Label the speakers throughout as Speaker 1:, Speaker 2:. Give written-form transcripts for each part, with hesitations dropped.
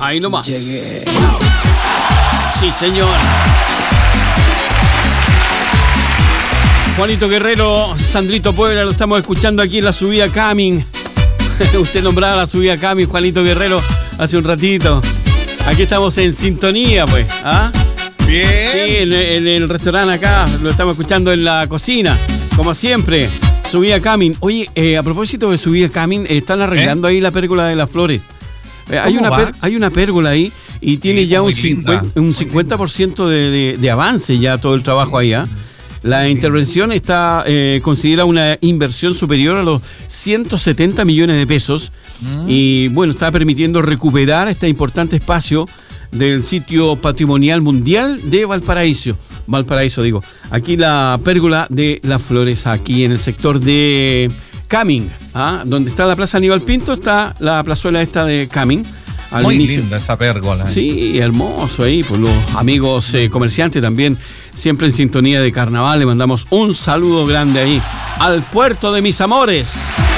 Speaker 1: Ahí nomás.
Speaker 2: Llegué.
Speaker 1: Sí, señor. Juanito Guerrero, Sandrito Puebla, lo estamos escuchando aquí en la subida Camin. Usted nombraba la subida Camin, Juanito Guerrero, hace un ratito. Aquí estamos en sintonía, pues. ¿Ah?
Speaker 3: Bien.
Speaker 1: Sí, en el restaurante acá, lo estamos escuchando en la cocina, como siempre. Subida Camin. Oye, a propósito de subida Camin, están arreglando ahí la pérgola de las flores. Hay una pérgola ahí y tiene
Speaker 3: sí,
Speaker 1: ya un 50% de avance ya todo el trabajo ahí, ¿ah? La intervención está considera una inversión superior a los 170 millones de pesos y bueno, está permitiendo recuperar este importante espacio del sitio patrimonial mundial de Valparaíso, digo. Aquí la pérgola de las flores, aquí en el sector de Camin, ¿ah? Donde está la Plaza Aníbal Pinto, está la plazuela esta de Camin.
Speaker 3: Muy linda esa pérgola.
Speaker 1: Sí, hermoso ahí, por los amigos comerciantes también, siempre en sintonía de carnaval. Le mandamos un saludo grande ahí al puerto de mis amores.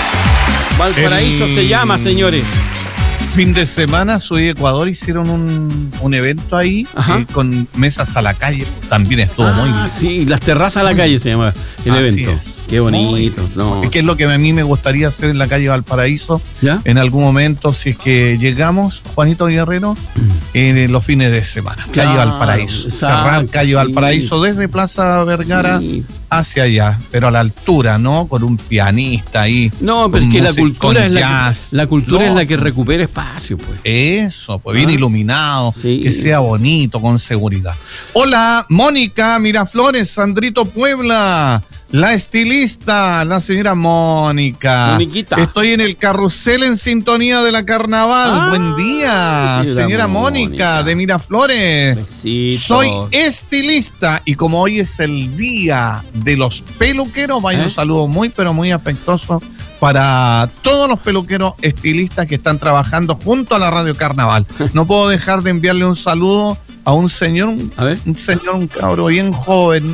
Speaker 1: Valparaíso se llama, señores.
Speaker 3: Fin de semana, Soy Ecuador hicieron un evento ahí con mesas a la calle. También estuvo muy bien.
Speaker 1: Sí, las terrazas a la calle se llama el evento.
Speaker 3: Es.
Speaker 1: Qué bonito. No.
Speaker 3: ¿Qué es lo que a mí me gustaría hacer en la calle Valparaíso?
Speaker 1: ¿Ya?
Speaker 3: En algún momento, si es que llegamos, Juanito Guerrero, en los fines de semana.
Speaker 1: Claro,
Speaker 3: calle Valparaíso.
Speaker 1: exacto,
Speaker 3: Cerrar calle
Speaker 1: sí.
Speaker 3: Valparaíso desde Plaza Vergara hacia allá, pero a la altura, ¿no? Con un pianista ahí.
Speaker 1: No, pero es que la cultura es
Speaker 3: jazz.
Speaker 1: la que recupera espacio, pues.
Speaker 3: Eso, pues bien iluminado,
Speaker 1: Sí.
Speaker 3: que sea bonito, con seguridad. Hola, Mónica Miraflores, Sandrito Puebla, la estilista, la señora Mónica.
Speaker 1: Moniquita.
Speaker 3: Estoy en el carrusel en sintonía de la carnaval. Buen día, señora Mónica de Miraflores.
Speaker 1: Besitos.
Speaker 3: Soy estilista y como hoy es el día de los peluqueros, vaya un saludo muy, pero muy afectuoso para todos los peluqueros estilistas que están trabajando junto a la Radio Carnaval. No puedo dejar de enviarle un saludo a un señor, un cabro bien joven,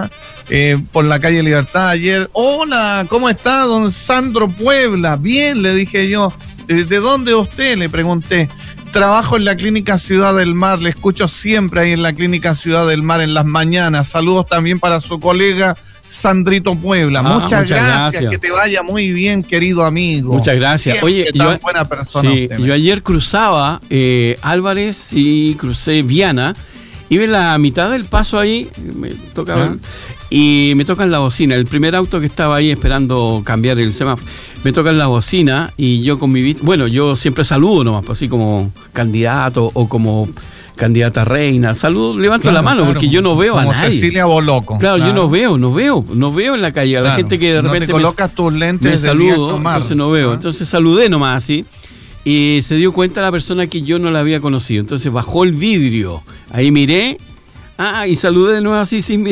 Speaker 3: por la calle Libertad ayer. Hola, ¿cómo está, don Sandro Puebla? Bien, le dije yo. ¿De dónde usted? Le pregunté. Trabajo en la Clínica Ciudad del Mar, le escucho siempre ahí en la Clínica Ciudad del Mar en las mañanas. Saludos también para su colega Sandrito Puebla. Muchas gracias, que te vaya muy bien, querido amigo.
Speaker 1: Muchas gracias.
Speaker 3: Siempre
Speaker 1: Oye,
Speaker 3: tan buena persona usted,
Speaker 1: yo ayer cruzaba Álvarez y crucé Viana y vi la mitad del paso ahí, me tocaban y me tocan la bocina. El primer auto que estaba ahí esperando cambiar el semáforo, me tocan la bocina y yo con mi vista, bueno, yo siempre saludo nomás, pues, así como candidato o como candidata reina, saludo, levanto la mano porque yo no veo a nadie.
Speaker 3: Cecilia Boloco.
Speaker 1: Claro, yo no veo en la calle a la gente que de repente
Speaker 3: te colocas tus lentes
Speaker 1: me saludo, entonces no veo. Entonces saludé nomás así y se dio cuenta la persona que yo no la había conocido. Entonces bajó el vidrio, ahí miré, y saludé de nuevo así sin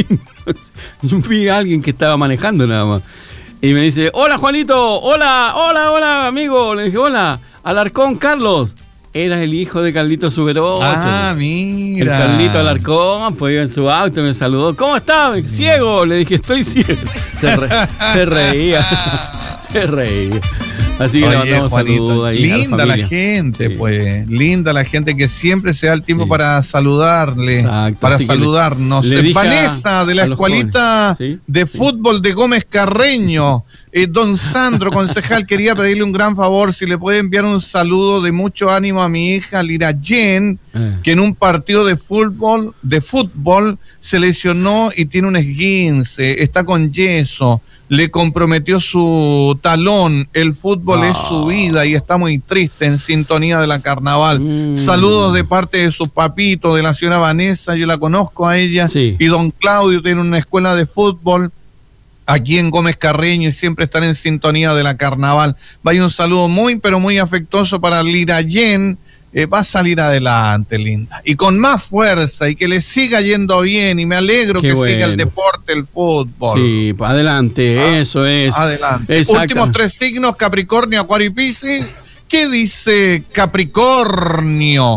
Speaker 1: yo vi a alguien que estaba manejando nada más. Y me dice, hola Juanito, hola amigo. Le dije, hola, Alarcón Carlos. Era el hijo de Carlito Superocho.
Speaker 3: Mira.
Speaker 1: El Carlito Alarcón, pues iba en su auto, me saludó. ¿Cómo está? Ciego. Le dije, estoy ciego. Se reía. Así que le mandamos saludos ahí.
Speaker 3: Linda la gente, sí. Pues. Linda la gente que siempre se da el tiempo para saludarle. Exacto, para saludarnos. Vanessa, de la escuelita de fútbol de Gómez Carreño. Don Sandro, concejal, quería pedirle un gran favor, si le puede enviar un saludo de mucho ánimo a mi hija Lira Jen, que en un partido de fútbol se lesionó y tiene un esguince, está con yeso, le comprometió su talón, el fútbol es su vida y está muy triste, en sintonía de la carnaval. Saludos de parte de su papito, de la señora Vanessa, yo la conozco a ella, y don Claudio tiene una escuela de fútbol aquí en Gómez Carreño y siempre están en sintonía de la carnaval. Vaya un saludo muy, pero muy afectuoso para Lira Yen. Va a salir adelante, linda. Y con más fuerza y que le siga yendo bien. Y me alegro que siga el deporte, el fútbol.
Speaker 1: Sí, adelante, eso es.
Speaker 3: Adelante. Últimos 3 signos, Capricornio, Acuario y Piscis. ¿Qué dice Capricornio?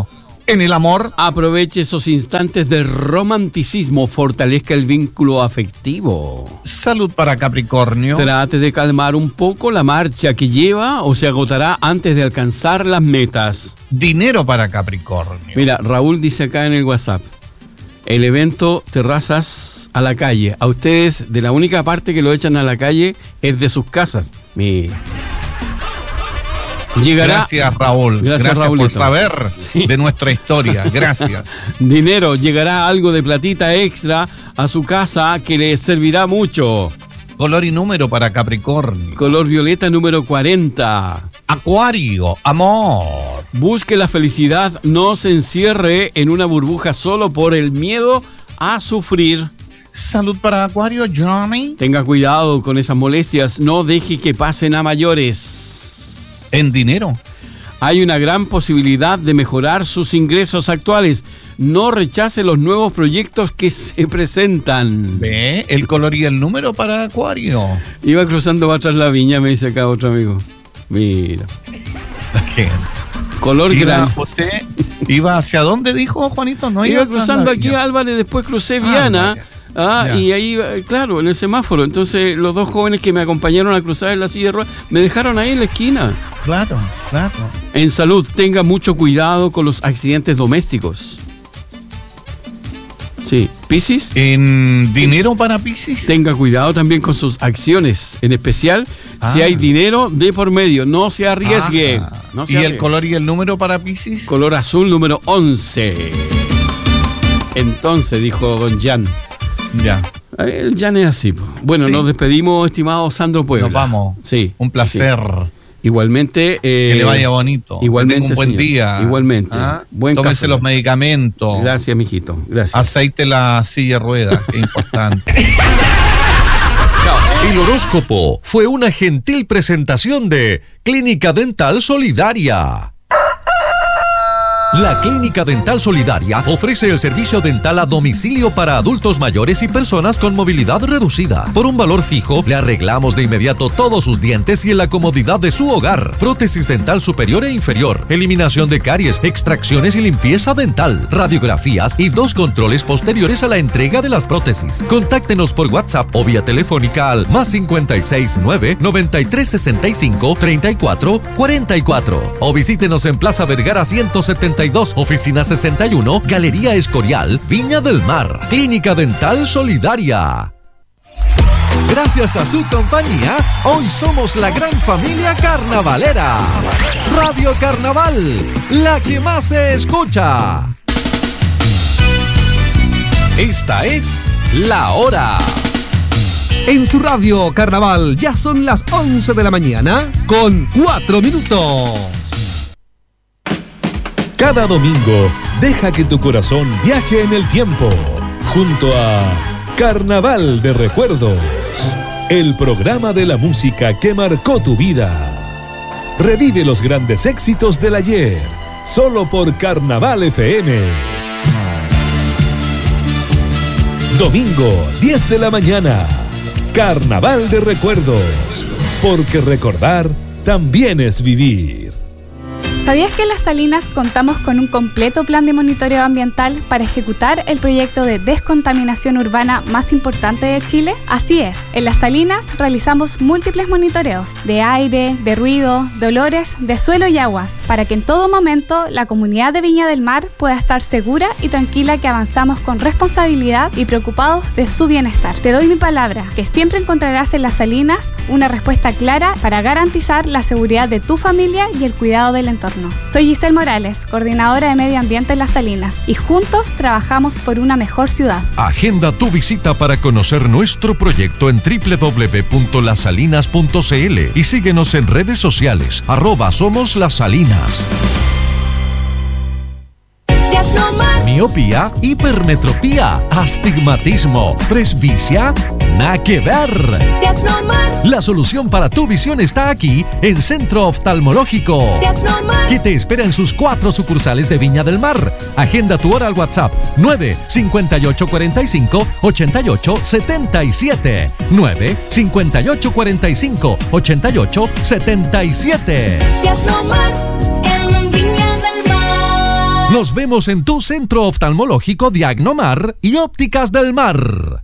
Speaker 3: en el amor.
Speaker 1: Aproveche esos instantes de romanticismo, fortalezca el vínculo afectivo.
Speaker 3: Salud para Capricornio.
Speaker 1: Trate de calmar un poco la marcha que lleva o se agotará antes de alcanzar las metas.
Speaker 3: Dinero para Capricornio.
Speaker 1: Mira, Raúl dice acá en el WhatsApp, el evento Terrazas a la calle. A ustedes, de la única parte que lo echan a la calle es de sus casas. Mira. Llegará.
Speaker 3: Gracias, Raúl. Gracias por saber de nuestra historia. Gracias.
Speaker 1: Dinero, llegará algo de platita extra a su casa que le servirá mucho.
Speaker 3: Color y número para Capricornio.
Speaker 1: Color violeta número 40.
Speaker 3: Acuario, amor.
Speaker 1: Busque la felicidad, no se encierre en una burbuja solo por el miedo a sufrir.
Speaker 3: Salud para Acuario, Johnny.
Speaker 1: Tenga cuidado con esas molestias, no deje que pasen a mayores.
Speaker 3: En dinero.
Speaker 1: Hay una gran posibilidad de mejorar sus ingresos actuales. No rechace los nuevos proyectos que se presentan.
Speaker 3: ¿Ve? El color y el número para Acuario.
Speaker 1: Iba cruzando atrás la viña, me dice acá otro amigo. Mira.
Speaker 3: ¿Qué?
Speaker 1: Color grande.
Speaker 3: ¿Usted iba hacia dónde, dijo Juanito? No
Speaker 1: iba cruzando aquí Álvarez, después crucé Viana. Y ahí, claro, en el semáforo. Entonces, los dos jóvenes que me acompañaron a cruzar en la silla de ruedas me dejaron ahí en la esquina.
Speaker 3: Claro.
Speaker 1: En salud, tenga mucho cuidado con los accidentes domésticos. Sí. ¿Piscis?
Speaker 3: ¿En dinero para Piscis?
Speaker 1: Tenga cuidado también con sus acciones, en especial si hay dinero de por medio. No se arriesgue.
Speaker 3: ¿Y el color y el número para Piscis?
Speaker 1: Color azul número 11. Entonces, dijo don Jan.
Speaker 3: Ya.
Speaker 1: El Jan es así. Bueno, sí. Nos despedimos, estimado Sandro Puebla.
Speaker 3: Nos vamos.
Speaker 1: Sí.
Speaker 3: Un placer.
Speaker 1: Sí. Igualmente.
Speaker 3: Que le vaya bonito.
Speaker 1: Igualmente.
Speaker 3: Que tenga un buen día.
Speaker 1: Igualmente.
Speaker 3: Tómese café. Los medicamentos.
Speaker 1: Gracias, mijito. Gracias.
Speaker 3: Aceite la silla de ruedas, que es importante.
Speaker 2: Chao. El horóscopo fue una gentil presentación de Clínica Dental Solidaria. La Clínica Dental Solidaria ofrece el servicio dental a domicilio para adultos mayores y personas con movilidad reducida. Por un valor fijo, le arreglamos de inmediato todos sus dientes y en la comodidad de su hogar. Prótesis dental superior e inferior, eliminación de caries, extracciones y limpieza dental, radiografías y 2 controles posteriores a la entrega de las prótesis. Contáctenos por WhatsApp o vía telefónica al +56 9 93 65 34 44 o visítenos en Plaza Vergara 172, Oficina 61, Galería Escorial, Viña del Mar. Clínica Dental Solidaria. Gracias a su compañía, hoy somos la gran familia carnavalera. Radio Carnaval, la que más se escucha. Esta es La Hora. En su radio Carnaval ya son las 11 de la mañana con 4 minutos.
Speaker 4: Cada domingo, deja que tu corazón viaje en el tiempo, junto a Carnaval de Recuerdos, el programa de la música que marcó tu vida. Revive los grandes éxitos del ayer, solo por Carnaval FM. Domingo, 10 de la mañana, Carnaval de Recuerdos, porque recordar también es vivir.
Speaker 5: ¿Sabías que en Las Salinas contamos con un completo plan de monitoreo ambiental para ejecutar el proyecto de descontaminación urbana más importante de Chile? Así es, en Las Salinas realizamos múltiples monitoreos de aire, de ruido, de olores, de suelo y aguas, para que en todo momento la comunidad de Viña del Mar pueda estar segura y tranquila que avanzamos con responsabilidad y preocupados de su bienestar. Te doy mi palabra, que siempre encontrarás en Las Salinas una respuesta clara para garantizar la seguridad de tu familia y el cuidado del entorno. Soy Giselle Morales, coordinadora de Medio Ambiente en Las Salinas, y juntos trabajamos por una mejor ciudad.
Speaker 2: Agenda tu visita para conocer nuestro proyecto en www.lasalinas.cl y síguenos en redes sociales, @SomosLasSalinas. Miopía, hipermetropía, astigmatismo, presbicia, nada que ver. La solución para tu visión está aquí en Centro Oftalmológico, que te espera en sus 4 sucursales de Viña del Mar. Agenda tu hora al WhatsApp 958458877 958458877. Nos vemos en tu centro oftalmológico Diagnomar y Ópticas del Mar.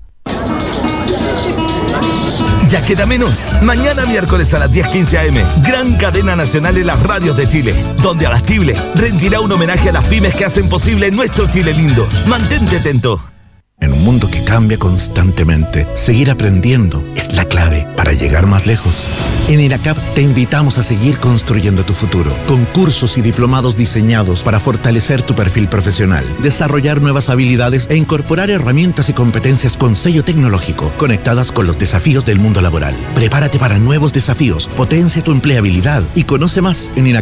Speaker 6: Ya queda menos. Mañana miércoles a las 10:15 am, gran cadena nacional en las radios de Chile, donde Abastible rendirá un homenaje a las pymes que hacen posible nuestro Chile lindo. Mantente atento. En un mundo que cambia constantemente, seguir aprendiendo es la clave para llegar más lejos. En INACAP te invitamos a seguir construyendo tu futuro, con cursos y diplomados diseñados para fortalecer tu perfil profesional, desarrollar nuevas habilidades e incorporar herramientas y competencias con sello tecnológico, conectadas con los desafíos del mundo laboral. Prepárate para nuevos desafíos, potencia tu empleabilidad y conoce más en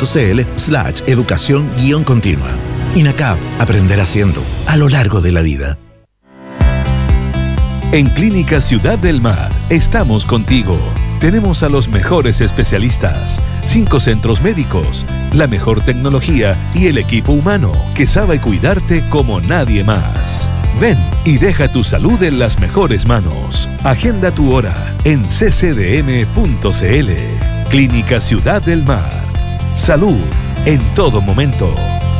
Speaker 6: inacap.cl/educación-continua. INACAP, aprender haciendo, a lo largo de la vida.
Speaker 4: En Clínica Ciudad del Mar estamos contigo. Tenemos a los mejores especialistas, 5 centros médicos, la mejor tecnología y el equipo humano que sabe cuidarte como nadie más. Ven y deja tu salud en las mejores manos. Agenda tu hora en ccdm.cl. Clínica Ciudad del Mar. Salud en todo momento.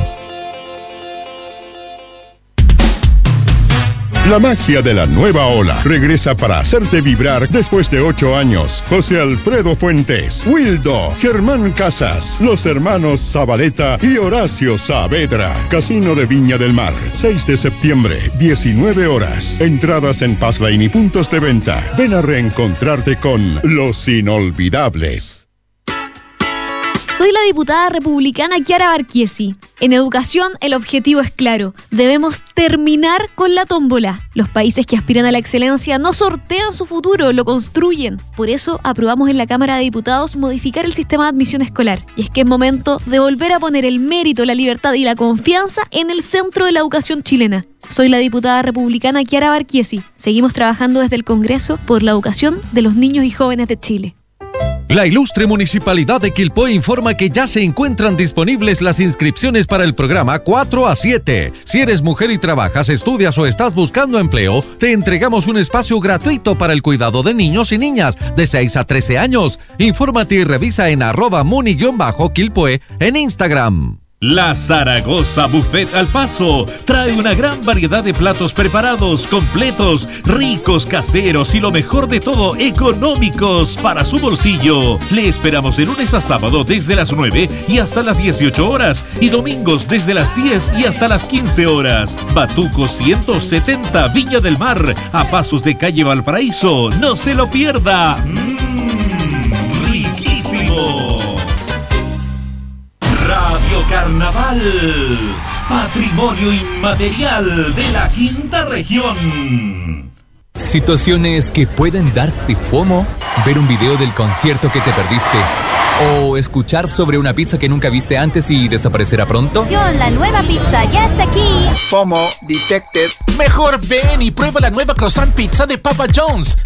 Speaker 7: La magia de la nueva ola regresa para hacerte vibrar después de 8 años. José Alfredo Fuentes, Wildo, Germán Casas, los hermanos Zabaleta y Horacio Saavedra. Casino de Viña del Mar, 6 de septiembre, 19 horas. Entradas en Passlane y puntos de venta. Ven a reencontrarte con los inolvidables.
Speaker 8: Soy la diputada republicana Chiara Barquiesi. En educación, el objetivo es claro. Debemos terminar con la tómbola. Los países que aspiran a la excelencia no sortean su futuro, lo construyen. Por eso, aprobamos en la Cámara de Diputados modificar el sistema de admisión escolar. Y es que es momento de volver a poner el mérito, la libertad y la confianza en el centro de la educación chilena. Soy la diputada republicana Chiara Barquiesi. Seguimos trabajando desde el Congreso por la educación de los niños y jóvenes de Chile.
Speaker 2: La ilustre Municipalidad de Quilpué informa que ya se encuentran disponibles las inscripciones para el programa 4 a 7. Si eres mujer y trabajas, estudias o estás buscando empleo, te entregamos un espacio gratuito para el cuidado de niños y niñas de 6 a 13 años. Infórmate y revisa en @muni_Quilpué en Instagram.
Speaker 9: La Zaragoza Buffet al Paso trae una gran variedad de platos preparados, completos, ricos, caseros y lo mejor de todo, económicos para su bolsillo. Le esperamos de lunes a sábado desde las 9 y hasta las 18 horas y domingos desde las 10 y hasta las 15 horas. Batuco 170, Viña del Mar, a pasos de calle Valparaíso. ¡No se lo pierda! ¡Riquísimo! Radio Carnaval, patrimonio inmaterial de la Quinta Región.
Speaker 10: Situaciones que pueden darte FOMO, ver un video del concierto que te perdiste o escuchar sobre una pizza que nunca viste antes y desaparecerá pronto.
Speaker 11: La nueva pizza ya está aquí.
Speaker 12: FOMO detected.
Speaker 13: Mejor ven y prueba la nueva croissant pizza de Papa John's.